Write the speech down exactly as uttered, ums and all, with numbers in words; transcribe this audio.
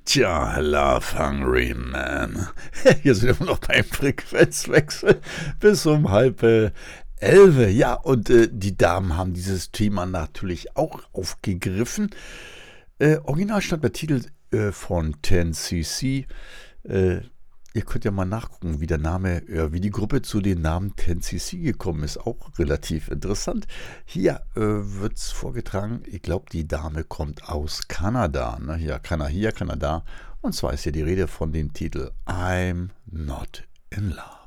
Tja, Love Hungry Man. Hier sind wir noch beim Frequenzwechsel bis um halb äh, elf. Ja, und äh, die Damen haben dieses Thema natürlich auch aufgegriffen. Äh, original stand der Titel äh, von zehn C C. Äh, ihr könnt ja mal nachgucken, wie der Name, äh, wie die Gruppe zu den Namen zehn C C gekommen ist. Auch relativ interessant. Hier äh, wird es vorgetragen, ich glaube, die Dame kommt aus Kanada. Ne? Ja, Kanada, hier, Kanada. Und zwar ist hier die Rede von dem Titel I'm Not in Love.